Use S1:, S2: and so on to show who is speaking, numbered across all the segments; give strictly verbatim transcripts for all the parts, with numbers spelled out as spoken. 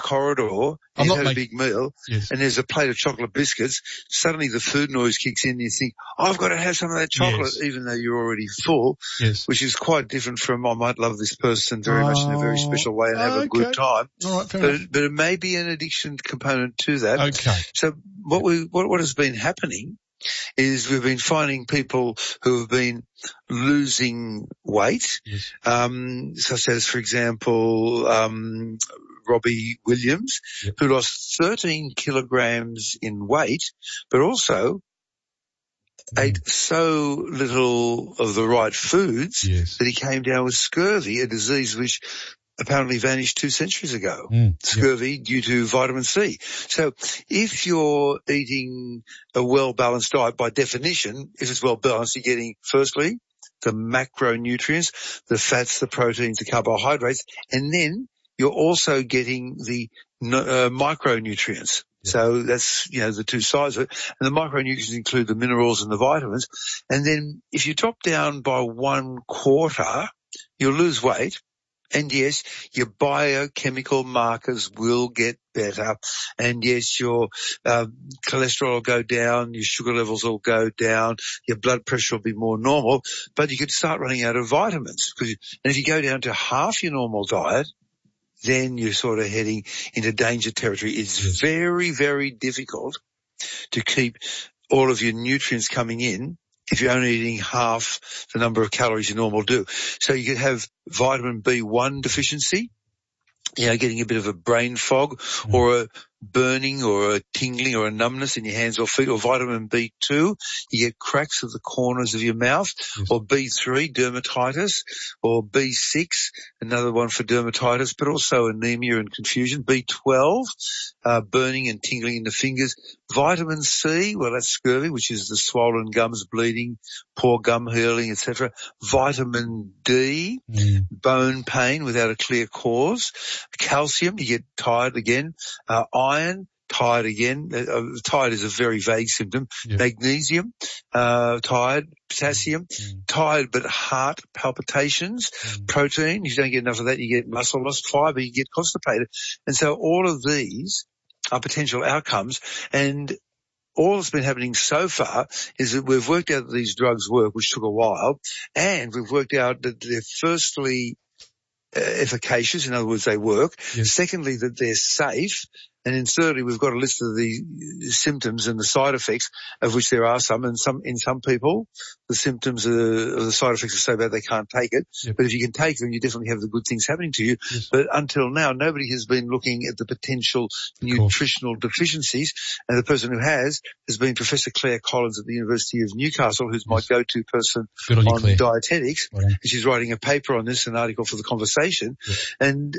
S1: corridor,
S2: I'm
S1: you've
S2: not
S1: had
S2: making-
S1: a big meal,
S2: Yes.
S1: and there's a plate of chocolate biscuits, suddenly the food noise kicks in and you think, I've got to have some of that chocolate,
S2: Yes.
S1: even though you're already full,
S2: Yes.
S1: which is quite different from I might love this person very much in a very
S2: Oh,
S1: special way and have a
S2: okay.
S1: good time.
S2: All right, fair
S1: But,
S2: enough.
S1: but it may be an addiction component to that.
S2: Okay.
S1: So what we, what, what has been happening is we've been finding people who have been losing weight,
S2: Yes.
S1: um, such as, for example, um, Robbie Williams,
S2: Yep.
S1: who lost thirteen kilograms in weight, but also
S2: Mm.
S1: ate so little of the right foods
S2: Yes.
S1: that he came down with scurvy, a disease which apparently vanished two centuries ago.
S2: Mm. Yep.
S1: Scurvy due to vitamin C. So if you're eating a well-balanced diet, by definition, if it's well-balanced, you're getting, firstly, the macronutrients, the fats, the proteins, the carbohydrates, and then you're also getting the uh, micronutrients.
S2: Yep.
S1: So that's, you know, the two sides of it. And the micronutrients include the minerals and the vitamins. And then if you drop down by one quarter, you'll lose weight. And yes, your biochemical markers will get better. And yes, your uh, cholesterol will go down, your sugar levels will go down, your blood pressure will be more normal. But you could start running out of vitamins. Cause you, and if you go down to half your normal diet, then you're sort of heading into danger territory. It's
S2: Yes.
S1: very, very difficult to keep all of your nutrients coming in if you're only eating half the number of calories you normally do. So you could have vitamin B one deficiency, you know, getting a bit of a brain fog,
S2: Mm.
S1: or a burning or a tingling or a numbness in your hands or feet, or vitamin B two, you get cracks of the corners of your mouth,
S2: Yes.
S1: or B three, dermatitis, or B six, another one for dermatitis, but also anemia and confusion, B twelve, uh, burning and tingling in the fingers, vitamin C, well, that's scurvy, which is the swollen gums, bleeding, poor gum healing, et cetera, vitamin D,
S2: Mm.
S1: bone pain without a clear cause, calcium, you get tired again, uh, iron, tired again, uh, tired is a very vague symptom,
S2: Yep.
S1: magnesium, uh, tired, potassium,
S2: Mm.
S1: tired but heart palpitations,
S2: Mm.
S1: protein, you don't get enough of that, you get muscle loss, fibre, you get constipated. And so all of these are potential outcomes, and all that's been happening so far is that we've worked out that these drugs work, which took a while, and we've worked out that they're firstly uh, efficacious, in other words, they work.
S2: Yes.
S1: Secondly, that they're safe. And then thirdly, we've got a list of the symptoms and the side effects, of which there are some, and some, in some people, the symptoms are, or the side effects are so bad they can't take it.
S2: Yep.
S1: But if you can take them, you definitely have the good things happening to you.
S2: Yes.
S1: But until now, nobody has been looking at the potential nutritional deficiencies. And the person who has, has been Professor Claire Collins at the University of Newcastle, who's my
S2: Yes.
S1: go-to person
S2: Good on you,
S1: on
S2: Claire.
S1: dietetics.
S2: Well done.
S1: And she's writing a paper on this, an article for the conversation.
S2: Yep.
S1: And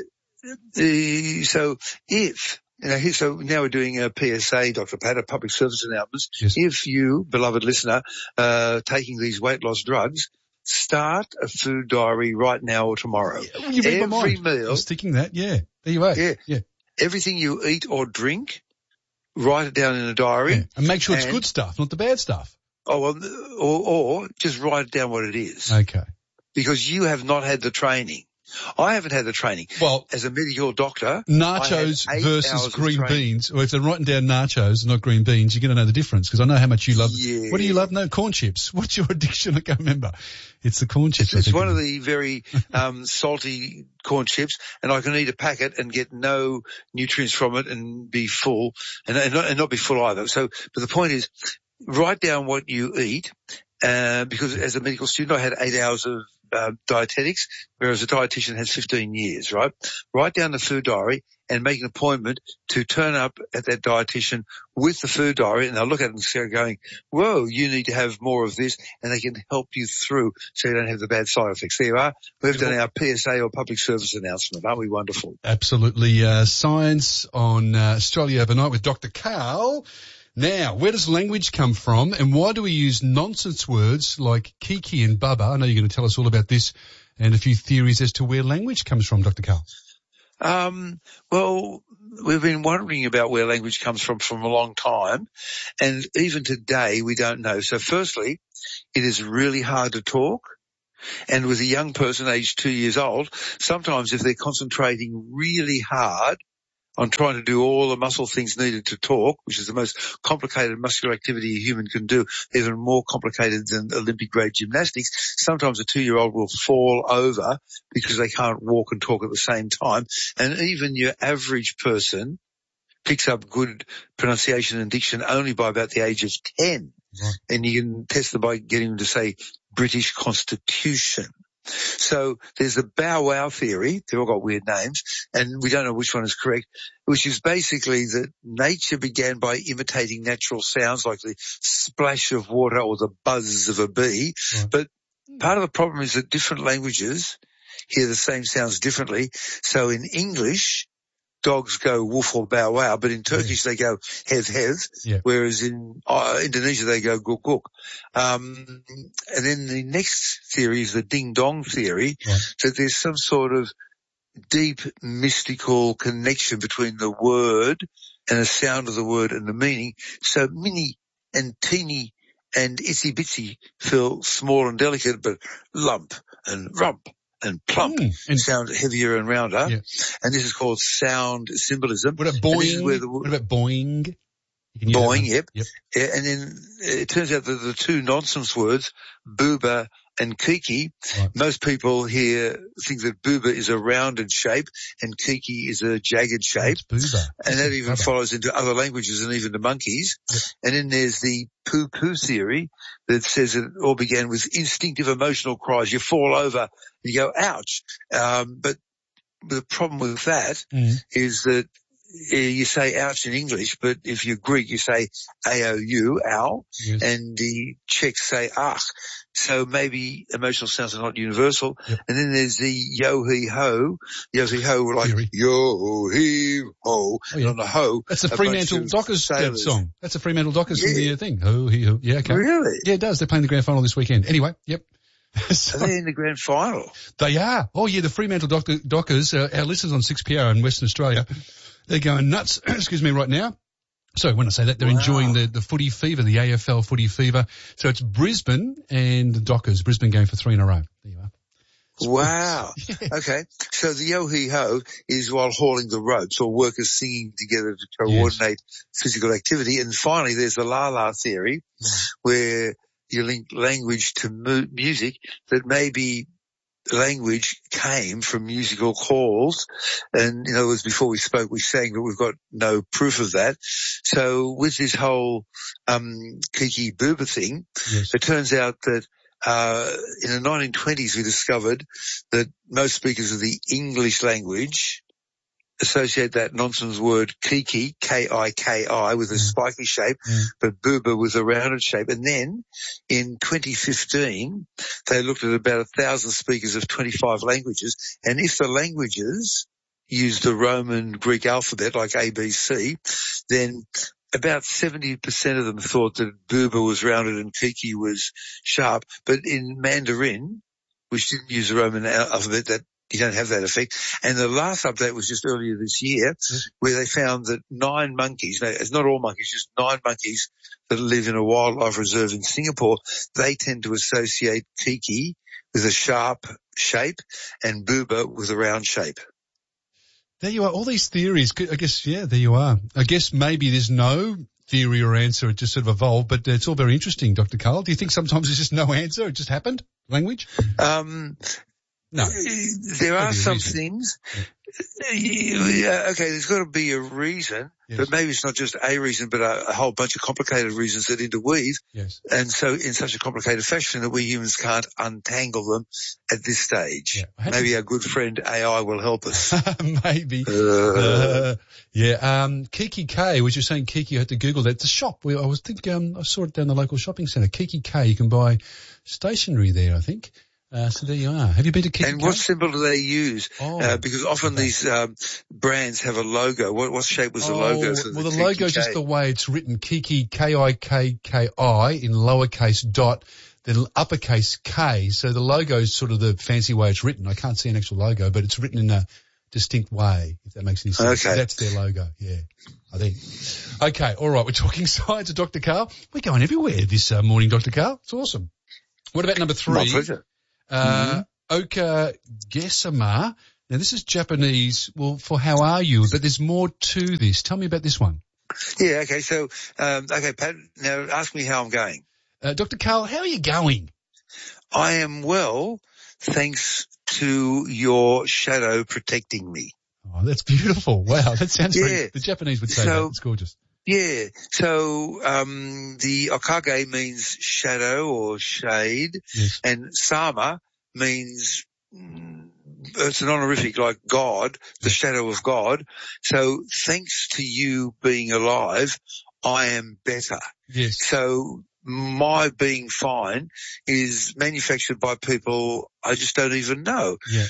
S1: the, so if, you know, so now we're doing a P S A, Doctor Pat, a public service announcement.
S2: Yes.
S1: If you, beloved listener, uh, taking these weight loss drugs, start a food diary right now or tomorrow.
S2: Yeah, well, you read my
S1: Every
S2: mind.
S1: meal,
S2: I'm sticking that. Yeah. There you are.
S1: Yeah.
S2: Yeah.
S1: everything you eat or drink, write it down in a diary.
S2: Yeah. And make sure it's
S1: And-
S2: good stuff, not the bad stuff.
S1: Oh, well, or, or just write it down what it is.
S2: Okay.
S1: Because you have not had the training. I haven't had the training.
S2: Well,
S1: As a medical doctor,
S2: nachos
S1: I had eight
S2: versus
S1: hours of
S2: green
S1: training.
S2: beans, or if they're writing down nachos and not green beans, you're going to know the difference, because I know how much you love.
S1: Yeah.
S2: What do you love? No, corn chips. What's your addiction? I can't remember. It's the corn chips. I
S1: It's
S2: think
S1: one
S2: it
S1: of
S2: is.
S1: the very um, salty corn chips, and I can eat a packet and get no nutrients from it and be full, and, and, not, and not be full either. So, but the point is, write down what you eat, uh, because as a medical student, I had eight hours of uh, dietetics, whereas a dietitian has fifteen years, right? Write down the food diary and make an appointment to turn up at that dietitian with the food diary, and they'll look at it and start going, whoa, you need to have more of this, and they can help you through so you don't have the bad side effects. There you are. We've done our P S A or public service announcement. Aren't we wonderful?
S2: Absolutely. Uh, science on uh, Australia Overnight with Doctor Carl. Now, where does language come from, and why do we use nonsense words like Kiki and Bubba? I know you're going to tell us all about this and a few theories as to where language comes from, Doctor Carl.
S1: Um, well, we've been wondering about where language comes from from a long time, and even today we don't know. So firstly, it is really hard to talk. And with a young person aged two years old, sometimes if they're concentrating really hard on trying to do all the muscle things needed to talk, which is the most complicated muscular activity a human can do, even more complicated than Olympic grade gymnastics. Sometimes a two-year-old will fall over because they can't walk and talk at the same time. And even your average person picks up good pronunciation and diction only by about the age of ten. Right. And you can test them by getting them to say British Constitution. So there's the bow wow theory. They've all got weird names, and we don't know which one is correct, which is basically that nature began by imitating natural sounds like the splash of water or the buzz of a bee. Right. But part of the problem is that different languages hear the same sounds differently. So in English, dogs go woof or bow wow, but in Turkish yeah. they go hez hez, yeah. whereas in uh, Indonesia they go guk guk. Um, and then the next theory is the ding dong theory, right. that there's some sort of deep mystical connection between the word and the sound of the word and the meaning. So mini and teeny and itsy bitsy feel small and delicate, but lump and rump and plump mm, and sound heavier and rounder. Yeah. And this is called sound symbolism.
S2: What about boing? Where the, what about boing? You can
S1: boing, yep. yep. Yeah, and then it turns out that the two nonsense words, booba and kiki, right. most people here think that booba is a rounded shape and kiki is a jagged shape.
S2: Booba.
S1: And that even booba. follows into other languages and even to monkeys. Yep. And then there's the poo-poo theory that says it all began with instinctive emotional cries. You fall over, you go, ouch. Um, but the problem with that mm. is that you say ouch in English, but if you're Greek, you say A O U, ow, yes. and the Czechs say ach. So maybe emotional sounds are not universal. Yep. And then there's the yo-hee-ho, yo-hee-ho, like yo-hee-ho, oh, yeah. on the ho.
S2: That's a Fremantle Dockers song. That's a Fremantle Dockers yeah. thing. Ho-hee-ho. Yeah, okay.
S1: Really?
S2: Yeah, it does. They're playing the grand final this weekend. Anyway, yep.
S1: So, are they in the grand final?
S2: They are. Oh, yeah, the Fremantle Dock- Dockers, uh, our listeners on six P R in Western Australia, they're going nuts, excuse me, right now. So when I say that, they're wow. enjoying the, the footy fever, the A F L footy fever. So it's Brisbane and the Dockers. Brisbane going for three in a row. There you are.
S1: Wow. Yeah. Okay. So the yo-hee-ho is while hauling the ropes or workers singing together to coordinate yes. physical activity. And finally, there's the la-la theory mm. where you link language to mu- music, that maybe language came from musical calls. And in other words, before we spoke, we sang, but we've got no proof of that. So with this whole um Kiki Booba thing, yes. it turns out that uh in the nineteen twenties we discovered that most speakers of the English language associate that nonsense word kiki, K I K I, with a mm. spiky shape, mm. but booba with a rounded shape. And then in twenty fifteen, they looked at about a thousand speakers of twenty-five languages. And if the languages use the Roman Greek alphabet, like A, B, C, then about seventy percent of them thought that booba was rounded and kiki was sharp. But in Mandarin, which didn't use the Roman alphabet, that you don't have that effect. And the last update was just earlier this year mm. where they found that nine monkeys, now it's not all monkeys, just nine monkeys that live in a wildlife reserve in Singapore, they tend to associate kiki with a sharp shape and booba with a round shape.
S2: There you are. All these theories, I guess, yeah, there you are. I guess maybe there's no theory or answer. It just sort of evolved, but it's all very interesting, Doctor Karl. Do you think sometimes there's just no answer? It just happened? Language?
S1: Um,
S2: No.
S1: There are some things. Yeah, okay, there's got to be a reason, yes. but maybe it's not just a reason, but a, a whole bunch of complicated reasons that interweave.
S2: Yes.
S1: And so in such a complicated fashion that we humans can't untangle them at this stage. Yeah. Maybe our good friend A I will help us.
S2: Maybe. Uh. Uh, yeah. Um, Kiki K, which you're saying Kiki, you had to Google that. It's a shop. I was thinking, um, I saw it down the local shopping centre. Kiki K, you can buy stationery there, I think. Uh, so there you are. Have you been to Kiki
S1: And
S2: K?
S1: what symbol do they use?
S2: Oh,
S1: uh, because often okay. these um, brands have a logo. What, what shape was the
S2: oh,
S1: logo?
S2: Well,
S1: the,
S2: the logo is just the way it's written. Kiki, K I K K I in lowercase dot, then uppercase K. So the logo is sort of the fancy way it's written. I can't see an actual logo, but it's written in a distinct way, if that makes any sense.
S1: Okay.
S2: That's their logo, yeah, I think. Okay, all right, we're talking science to Doctor Karl. We're going everywhere this uh, morning, Doctor Karl. It's awesome. What about number three?
S1: My pleasure.
S2: Uh, mm-hmm. Oka Gesama Now, this is Japanese, well, for how are you, but there's more to this. Tell me about this one.
S1: Yeah, okay, so, um, okay, Pat, now ask me how I'm going.
S2: Uh, Doctor Karl, how are you going?
S1: I am well, thanks to your shadow protecting me.
S2: Oh, that's beautiful. Wow, that sounds
S1: yeah.
S2: very, the Japanese would say
S1: so,
S2: that. It's gorgeous.
S1: Yeah, so um the Okage means shadow or shade,
S2: yes.
S1: and Sama means, it's an honorific like God, the shadow of God. So thanks to you being alive, I am better.
S2: Yes.
S1: So my being fine is manufactured by people I just don't even know.
S2: Yeah.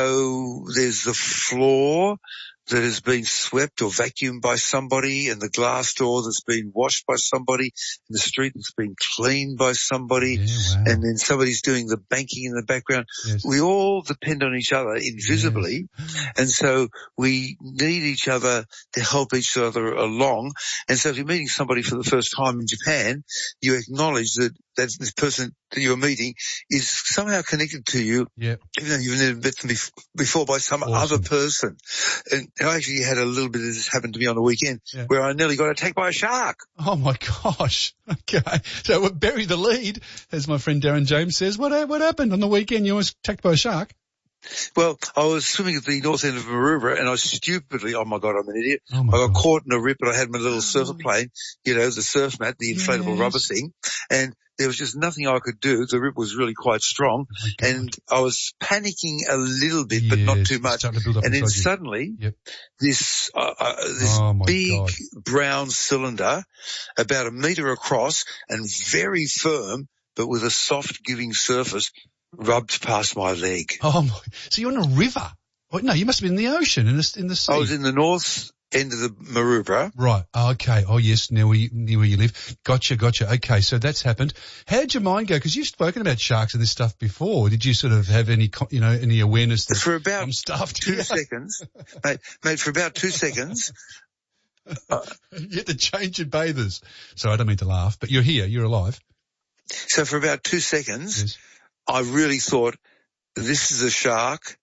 S1: So there's the floor that has been swept or vacuumed by somebody, and the glass door that's been washed by somebody, and the street that's been cleaned by somebody,
S2: yeah, wow.
S1: and then somebody's doing the banking in the background.
S2: Yes.
S1: We all depend on each other invisibly, yes. and so we need each other to help each other along. And so if you're meeting somebody for the first time in Japan, you acknowledge that, that this person that you're meeting is somehow connected to you,
S2: yep.
S1: even though you've never met them before by some
S2: awesome.
S1: other person. And I actually had a little bit of this happen to me on the weekend
S2: yeah.
S1: where I nearly got attacked by a shark.
S2: Oh my gosh. Okay. So we'll bury the lead, as my friend Darren James says. What, what happened on the weekend? You almost attacked by a shark?
S1: Well, I was swimming at the north end of Maroubra, and I stupidly, oh my God, I'm an idiot.
S2: Oh
S1: I got
S2: God.
S1: caught in a rip, and I had my little surfer plane, you know, the surf mat, the inflatable
S2: yes.
S1: rubber thing, and there was just nothing I could do. The rip was really quite strong,
S2: oh
S1: and I was panicking a little bit, but
S2: yes.
S1: not too much.
S2: To build up
S1: and then
S2: you.
S1: suddenly,
S2: yep.
S1: this uh, uh, this
S2: oh
S1: big
S2: God.
S1: brown cylinder, about a metre across and very firm, but with a soft giving surface, rubbed past my leg.
S2: Oh my! So you're in a river? Oh, no, you must have been in the ocean, in the in the sea.
S1: I was in the north end of the Maroubra.
S2: Right. Okay. Oh yes. Now where you, near where you live. Gotcha. Gotcha. Okay. So that's happened. How did your mind go? Because you've spoken about sharks and this stuff before. Did you sort of have any, you know, any awareness that
S1: for about
S2: I'm stuffed?
S1: two seconds, mate, mate? For about two seconds.
S2: Uh, you had to change your bathers. So I don't mean to laugh, but you're here. You're alive.
S1: So for about two seconds.
S2: Yes.
S1: I really thought, this is a shark.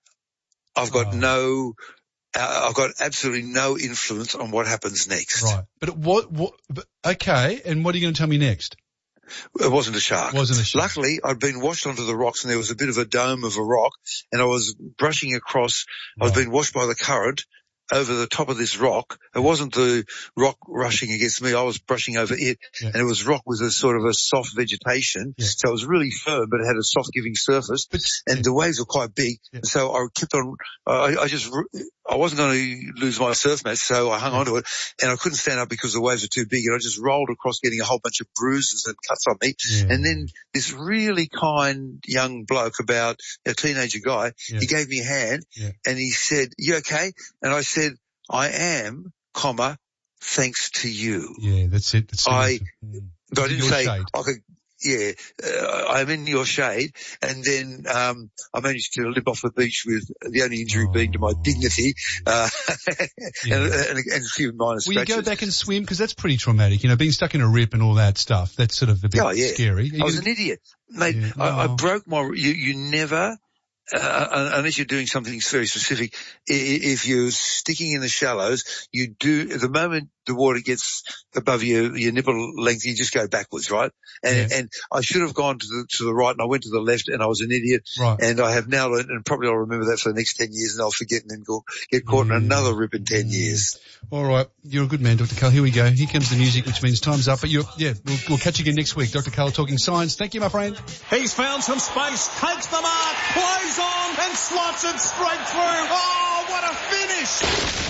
S1: I've got
S2: oh.
S1: no, uh, I've got absolutely no influence on what happens next.
S2: Right. But what, what, but, okay. And what are you going to tell me next?
S1: It wasn't a shark.
S2: Wasn't a shark.
S1: Luckily, I'd been washed onto the rocks, and there was a bit of a dome of a rock, and I was brushing across, right. I'd been washed by the current over the top of this rock. It wasn't the rock rushing against me. I was brushing over it, yeah. and it was rock with a sort of a soft vegetation. Yeah. So it was really firm, but it had a soft giving surface, but, and yeah. the waves were quite big. Yeah. So I kept on, uh, I, I just, I wasn't going to lose my surf mat, so I hung yeah. onto it, and I couldn't stand up because the waves were too big, and I just rolled across, getting a whole bunch of bruises and cuts on me.
S2: Yeah.
S1: And then this really kind young bloke, about a teenager guy, yeah. he gave me a hand,
S2: yeah.
S1: and he said, "You okay?" And I said, "I am, comma, thanks to you."
S2: Yeah, that's it. That's
S1: I,
S2: mm.
S1: but I didn't say,
S2: shade.
S1: I could, yeah, uh, I'm in your shade. And then, um, I managed to live off the beach with the only injury oh. being to my dignity, uh,
S2: yeah.
S1: and, and, and a few minor scratches.
S2: Will you go back and swim? Because that's pretty traumatic, you know, being stuck in a rip and all that stuff. That's sort of a bit
S1: oh, yeah.
S2: scary.
S1: I was gonna... an idiot. Mate, yeah. I, oh. I broke my, you, you never, Uh, unless you're doing something very specific, if you're sticking in the shallows, you do, the moment the water gets above your, your nipple length, you just go backwards, right? And, yeah. and I should have gone to the, to the right, and I went to the left, and I was an idiot.
S2: Right.
S1: And I have now learned, and probably I'll remember that for the next ten years, and I'll forget and then go, get caught yeah. in another rip in ten yeah. years.
S2: All right. You're a good man, Doctor Karl. Here we go. Here comes the music, which means time's up. But you're, yeah, we'll, we'll catch you again next week. Doctor Karl talking science. Thank you, my friend.
S3: He's found some space, takes the mark, plays on, and slots it straight through. Oh, what a finish!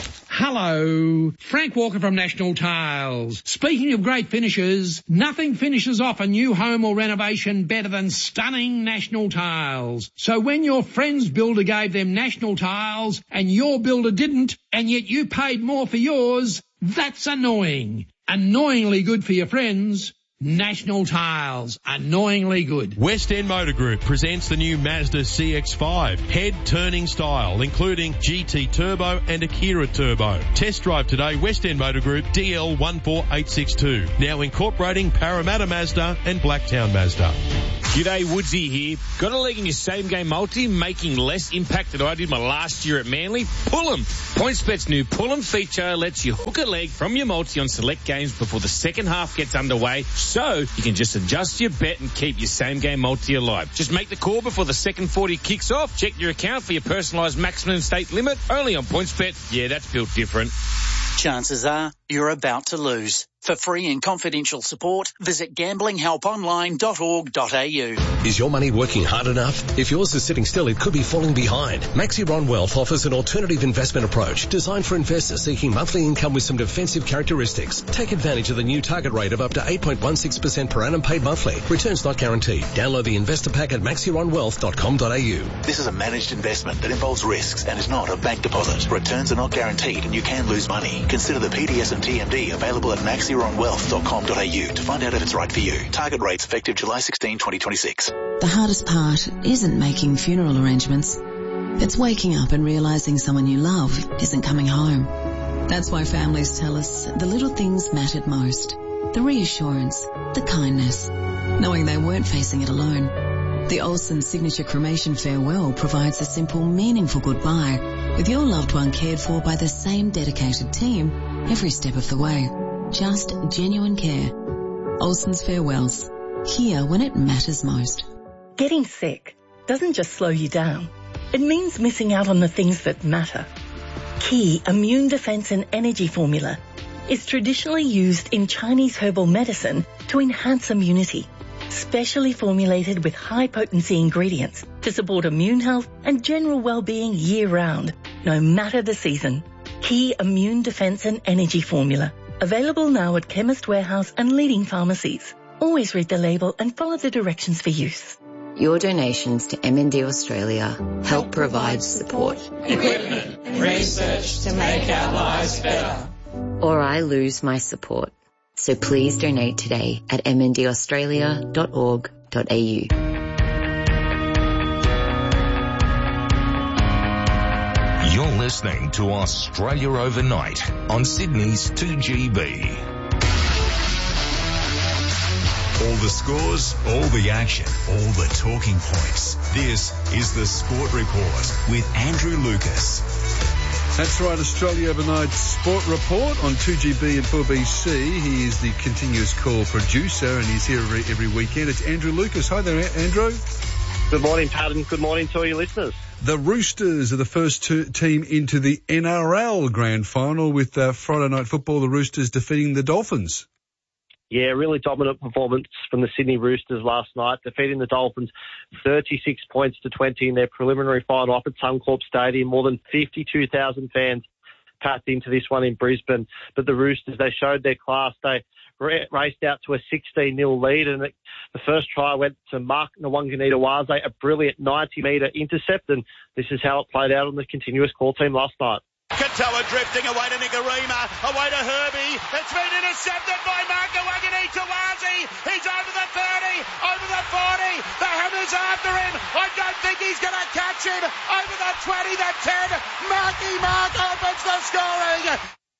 S4: Hello, Frank Walker from National Tiles. Speaking of great finishes, nothing finishes off a new home or renovation better than stunning National Tiles. So when your friend's builder gave them National Tiles and your builder didn't, and yet you paid more for yours, that's annoying. Annoyingly good for your friends. National Tiles, annoyingly good.
S5: West End Motor Group presents the new Mazda C X five, head-turning style, including G T Turbo and Akira Turbo. Test drive today, West End Motor Group, D L one four eight six two. Now incorporating Parramatta Mazda and Blacktown Mazda.
S6: G'day, Woodsy here. Got a leg in your same game multi, making less impact than I did my last year at Manly? Pull 'em. PointsBet's new Pull 'em feature lets you hook a leg from your multi on select games before the second half gets underway, so you can just adjust your bet and keep your same game multi alive. Just make the call before the second forty kicks off. Check your account for your personalised maximum stake limit. Only on PointsBet. Yeah, that's built different.
S7: Chances are you're about to lose. For free and confidential support, visit gambling help online dot org dot a u.
S8: Is your money working hard enough? If yours is sitting still, it could be falling behind. Maxiron Wealth offers an alternative investment approach designed for investors seeking monthly income with some defensive characteristics. Take advantage of the new target rate of up to eight point one six percent per annum paid monthly. Returns not guaranteed. Download the investor pack at maxiron wealth dot com dot a u.
S9: This is a managed investment that involves risks and is not a bank deposit. Returns are not guaranteed and you can lose money. Consider the P D S and T M D available at maxiron wealth dot com dot a u to find out if it's right for you. Target rates effective July sixteenth, twenty twenty-six.
S10: The hardest part isn't making funeral arrangements. It's waking up and realising someone you love isn't coming home. That's why families tell us the little things mattered most. The reassurance, the kindness, knowing they weren't facing it alone. The Olsen Signature Cremation Farewell provides a simple, meaningful goodbye with your loved one cared for by the same dedicated team every step of the way. Just genuine care. Olsen's Farewells. Here when it matters most.
S11: Getting sick doesn't just slow you down. It means missing out on the things that matter. Key Immune Defense and Energy Formula is traditionally used in Chinese herbal medicine to enhance immunity. Specially formulated with high-potency ingredients to support immune health and general well-being year-round, no matter the season. Key Immune Defense and Energy Formula. Available now at Chemist Warehouse and leading pharmacies. Always read the label and follow the directions for use.
S12: Your donations to M N D Australia help provide support,
S13: equipment, and research to make our lives better.
S12: Or I lose my support. So please donate today at m n d australia dot org dot a u.
S14: You're listening to Australia Overnight on Sydney's two G B.
S15: All the scores, all the action, all the talking points. This is the Sport Report with Andrew Lucas.
S2: That's right, Australia Overnight Sport Report on two G B and four B C. He is the continuous call producer and he's here every, every weekend. It's Andrew Lucas. Hi there, Andrew.
S16: Good morning, Pat, and good morning to all your listeners.
S2: The Roosters are the first two, team into the N R L Grand Final with uh, Friday Night Football, the Roosters defeating the Dolphins.
S16: Yeah, really dominant performance from the Sydney Roosters last night, defeating the Dolphins thirty-six points to twenty in their preliminary final up at Suncorp Stadium. More than fifty-two thousand fans packed into this one in Brisbane. But the Roosters, they showed their class. They raced out to a sixteen nil lead, and the first try went to Mark Nwanganita-Waze, a brilliant ninety metre intercept, and this is how it played out on the continuous call team last night.
S3: Katoa drifting away to Nicarima, away to Herbie. It's been intercepted by Mark Nwanganita-Waze. He's over the thirty, over the forty. The Hammers after him. I don't think he's going to catch him. Over the twenty, the ten. Marky Mark opens the scoring.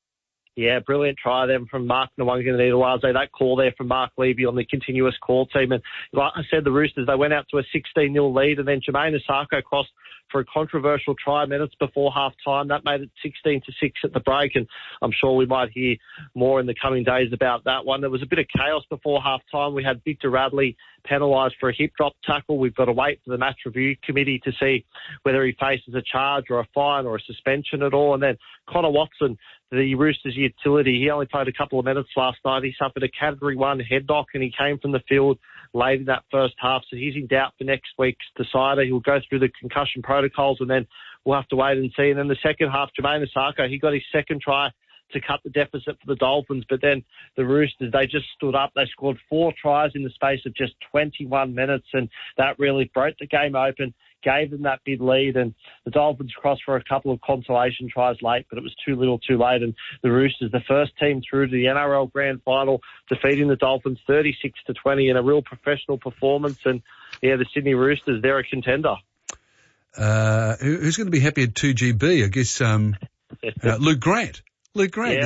S16: Yeah, brilliant try then from Mark Nwanganita-Waze. That call there from Mark Levy on the continuous call team. And like I said, the Roosters, they went out to a sixteen nil lead, and then Jermaine Osako crossed for a controversial try minutes before half-time. That made it sixteen to six at the break, and I'm sure we might hear more in the coming days about that one. There was a bit of chaos before half-time. We had Victor Radley penalised for a hip drop tackle. We've got to wait for the match review committee to see whether he faces a charge or a fine or a suspension at all. And then Connor Watson, the Roosters utility, he only played a couple of minutes last night. He suffered a Category one head knock and he came from the field late in that first half, so he's in doubt for next week's decider. He'll go through the concussion protocols and then we'll have to wait and see. And then the second half, Jermaine Osako, he got his second try to cut the deficit for the Dolphins, but then the Roosters, they just stood up. They scored four tries in the space of just twenty-one minutes, and that really broke the game open, gave them that big lead, and the Dolphins crossed for a couple of consolation tries late, but it was too little too late, and the Roosters, the first team through to the N R L Grand Final, defeating the Dolphins thirty-six to twenty in a real professional performance, and yeah, the Sydney Roosters, they're a contender.
S2: Uh, who's going to be happy at two G B? I guess um, uh, Luke Grant. Luke Grant.
S16: Yeah, Luke,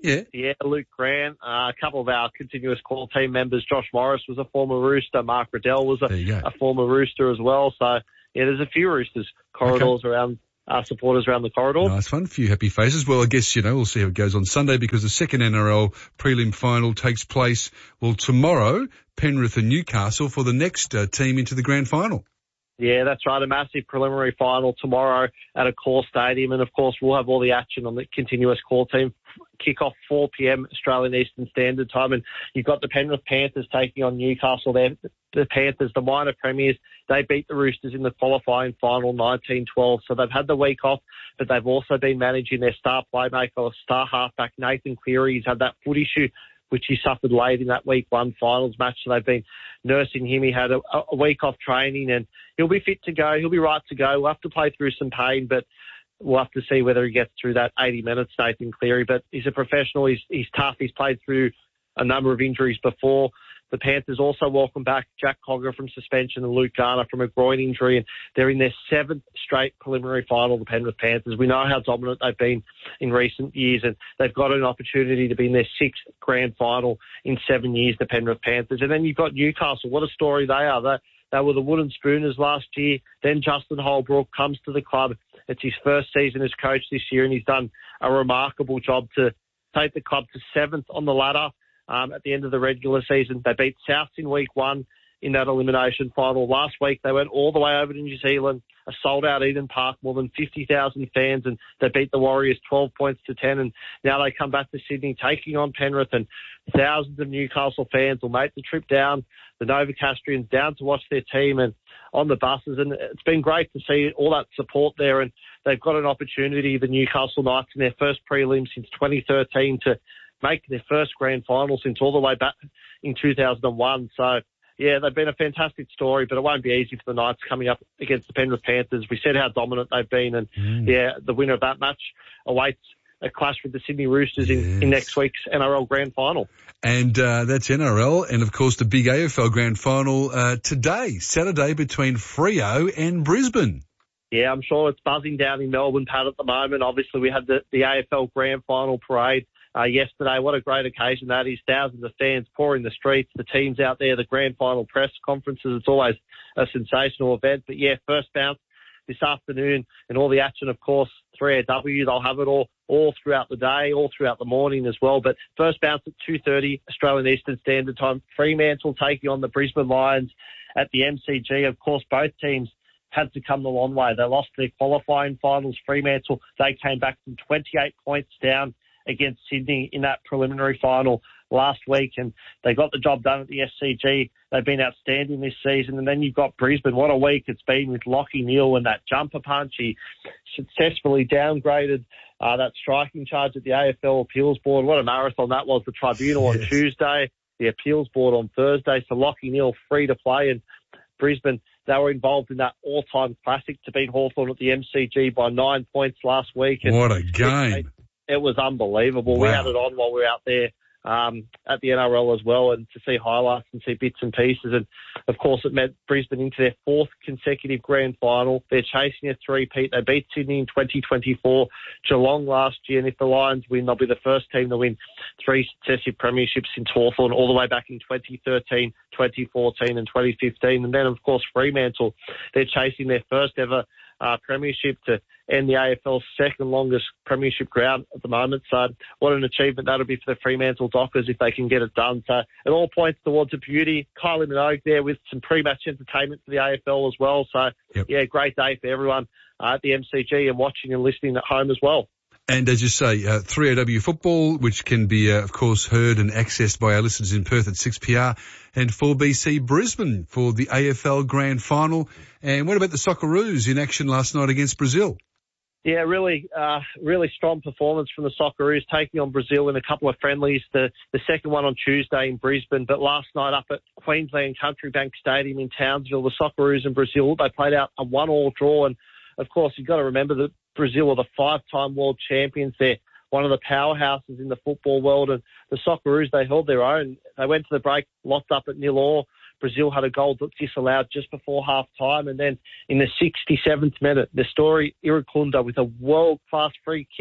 S2: Yeah.
S16: Yeah, Luke Grant, uh, a couple of our continuous call team members. Josh Morris was a former Rooster. Mark Riddell was a, a former Rooster as well. So, yeah, there's a few Roosters corridors okay. around, uh, supporters around the corridor.
S2: Nice one. A few happy faces. Well, I guess, you know, we'll see how it goes on Sunday because the second N R L prelim final takes place, well, tomorrow, Penrith and Newcastle for the next uh, team into the grand final.
S16: Yeah, that's right. A massive preliminary final tomorrow at a core stadium. And, of course, we'll have all the action on the continuous call team. Kick-off four p.m. Australian Eastern Standard Time. And you've got the Penrith Panthers taking on Newcastle there. The Panthers, the minor premiers, they beat the Roosters in the qualifying final nineteen twelve. So they've had the week off, but they've also been managing their star playmaker or star halfback, Nathan Cleary. He's had that foot issue, which he suffered late in that week one finals match. So they've been nursing him. He had a, a week off training and he'll be fit to go. He'll be right to go. We'll have to play through some pain, but we'll have to see whether he gets through that eighty minutes, Nathan Cleary. But he's a professional. He's, he's tough. He's played through a number of injuries before. The Panthers also welcome back Jack Cogger from suspension and Luke Garner from a groin injury, and they're in their seventh straight preliminary final, the Penrith Panthers. We know how dominant they've been in recent years, and they've got an opportunity to be in their sixth grand final in seven years, the Penrith Panthers. And then you've got Newcastle. What a story they are. They, they were the Wooden Spooners last year. Then Justin Holbrook comes to the club. It's his first season as coach this year, and he's done a remarkable job to take the club to seventh on the ladder. Um, at the end of the regular season, they beat Souths in week one in that elimination final. Last week, they went all the way over to New Zealand, a sold-out Eden Park, more than fifty thousand fans, and they beat the Warriors twelve points to ten. And now they come back to Sydney, taking on Penrith, and thousands of Newcastle fans will make the trip down, the Novocastrians down to watch their team and on the buses. And it's been great to see all that support there. And they've got an opportunity, the Newcastle Knights, in their first prelim since twenty thirteen to make their first grand final since all the way back in two thousand one. So, yeah, they've been a fantastic story, but it won't be easy for the Knights coming up against the Penrith Panthers. We said how dominant they've been, and, mm. yeah, the winner of that match awaits a clash with the Sydney Roosters yes. in, in next week's N R L Grand Final.
S2: And uh, that's N R L, and, of course, the big A F L Grand Final uh, today, Saturday, between Freo and Brisbane.
S16: Yeah, I'm sure it's buzzing down in Melbourne, Pat, at the moment. Obviously, we had the, the A F L Grand Final parade Uh, yesterday. What a great occasion that is. Thousands of fans pouring the streets, the teams out there, the grand final press conferences. It's always a sensational event. But yeah, first bounce this afternoon and all the action, of course, three A W. They'll have it all, all throughout the day, all throughout the morning as well. But first bounce at two thirty Australian Eastern Standard Time. Fremantle taking on the Brisbane Lions at the M C G. Of course, both teams had to come the long way. They lost their qualifying finals. Fremantle, they came back from twenty-eight points down against Sydney in that preliminary final last week, and they got the job done at the S C G. They've been outstanding this season. And then you've got Brisbane. What a week it's been with Lachie Neale and that jumper punch. He successfully downgraded uh, that striking charge at the A F L Appeals Board. What a marathon that was. The tribunal yes. on Tuesday, the Appeals Board on Thursday. So Lachie Neale free to play, and Brisbane, they were involved in that all-time classic to beat Hawthorn at the M C G by nine points last week. And
S2: what a game.
S16: It was unbelievable. Wow. We had it on while we were out there um, at the N R L as well, and to see highlights and see bits and pieces. And, of course, it meant Brisbane into their fourth consecutive grand final. They're chasing a three-peat. They beat Sydney in twenty twenty-four, Geelong last year, and if the Lions win, they'll be the first team to win three successive premierships since Hawthorn, all the way back in twenty thirteen, twenty fourteen and twenty fifteen. And then, of course, Fremantle, they're chasing their first ever uh, premiership to end the A F L's second longest premiership ground at the moment. So what an achievement that'll be for the Fremantle Dockers if they can get it done. So it all points towards a beauty. Kylie Minogue there with some pre-match entertainment for the A F L as well. So, yep. yeah, great day for everyone uh, at the M C G and watching and listening at home as well.
S2: And as you say, uh, three A W football, which can be, uh, of course, heard and accessed by our listeners in Perth at six P R, and four B C Brisbane for the A F L Grand Final. And what about the Socceroos in action last night against Brazil?
S16: Yeah, really, uh, really strong performance from the Socceroos, taking on Brazil in a couple of friendlies. The, the second one on Tuesday in Brisbane, but last night up at Queensland Country Bank Stadium in Townsville, the Socceroos and Brazil, they played out a one-all draw. And, of course, you've got to remember that Brazil are the five-time world champions. They're one of the powerhouses in the football world. And the Socceroos, they held their own. They went to the break, locked up at nil all. Brazil had a goal disallowed just before half-time. And then in the sixty-seventh minute, Nestori Iracunda with a world-class free kick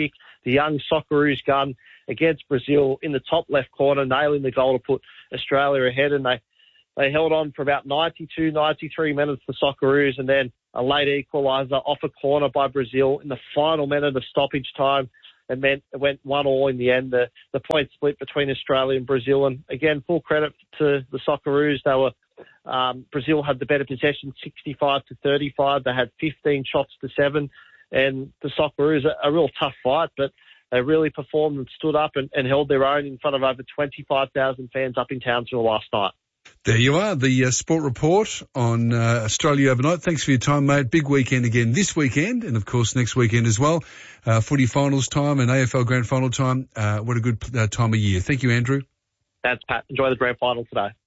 S16: the young Socceroos gun against Brazil in the top left corner, nailing the goal to put Australia ahead. And they, they held on for about ninety-two, ninety-three minutes, the Socceroos, and then a late equaliser off a corner by Brazil in the final minute of stoppage time. It meant it went one all in the end. The the point split between Australia and Brazil. And again, full credit to the Socceroos. They were um, Brazil had the better possession, sixty-five to thirty-five. They had fifteen shots to seven. And the Socceroos, a, a real tough fight, but they really performed and stood up and, and held their own in front of over twenty-five thousand fans up in Townsville last night.
S2: There you are, the uh, Sport Report on uh, Australia Overnight. Thanks for your time, mate. Big weekend again this weekend, and of course next weekend as well. Uh, footy finals time and A F L Grand Final time. Uh, what a good uh, time of year. Thank you, Andrew.
S16: Thanks, Pat. Enjoy the Grand Final today.